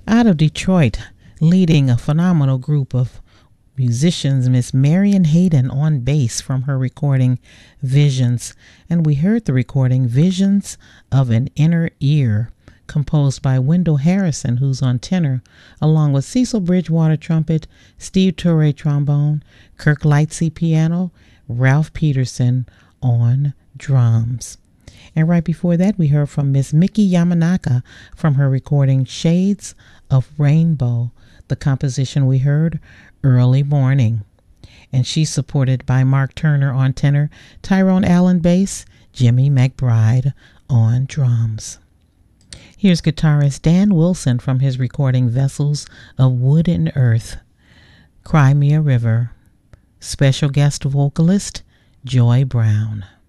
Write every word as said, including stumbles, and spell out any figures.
Out of Detroit, leading a phenomenal group of musicians, Miss Marion Hayden on bass from her recording Visions. And we heard the recording Visions of an Inner Ear, composed by Wendell Harrison, who's on tenor, along with Cecil Bridgewater trumpet, Steve Torre trombone, Kirk Lightsey piano, Ralph Peterson on drums. And right before that, we heard from Miss Miki Yamanaka from her recording Shades of Rainbow. The composition we heard, Early Morning. And she's supported by Mark Turner on tenor, Tyrone Allen bass, Jimmy McBride on drums. Here's guitarist Dan Wilson from his recording Vessels of Wood and Earth, Cry Me a River. Special guest vocalist, Joy Brown.